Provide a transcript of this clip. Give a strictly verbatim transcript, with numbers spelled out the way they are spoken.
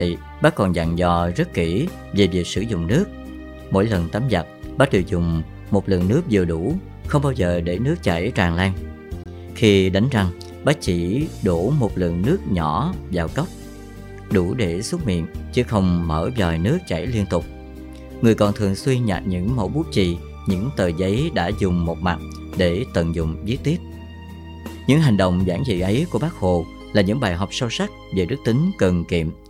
thì bác còn dặn dò rất kỹ về việc sử dụng nước. Mỗi lần tắm giặt, bác đều dùng một lượng nước vừa đủ, không bao giờ để nước chảy tràn lan. Khi đánh răng, bác chỉ đổ một lượng nước nhỏ vào cốc, đủ để súc miệng, chứ không mở vòi nước chảy liên tục. Người còn thường xuyên nhặt những mẩu bút chì, những tờ giấy đã dùng một mặt để tận dụng viết tiếp. Những hành động giản dị ấy của bác Hồ là những bài học sâu sắc về đức tính cần kiệm,